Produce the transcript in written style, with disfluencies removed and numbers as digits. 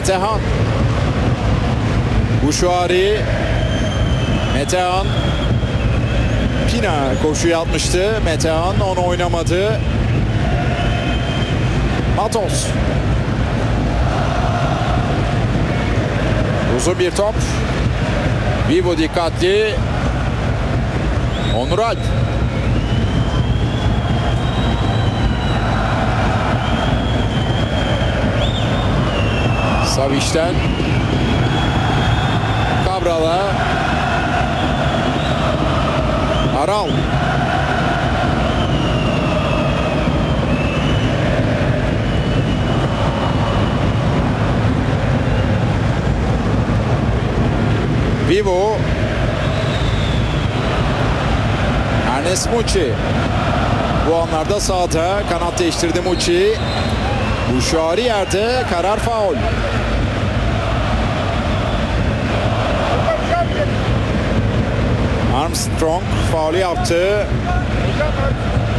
Metehan. Bouchouari. Metehan. Pina koşuyu atmıştı. Metehan onu oynamadı. Matos. Uzun bir top. Vivo dikkatli. Onur Alp. Savic'ten Cabral'a. Aral. Vivo. Ernest Muçi. Bu anlarda sağda kanat değiştirdi Muçi. Bouchouari yerde, karar faul. Armstrong faulü yaptı.